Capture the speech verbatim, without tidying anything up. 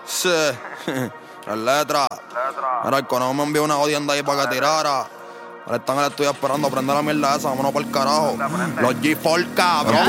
Sí. Las letras. Mira, el conejo me envió una jodienda ahí para que tirara. Ahora están en el estudio esperando a prender la mierda esa. Vámonos para el carajo. Los G cuatro, cabrón.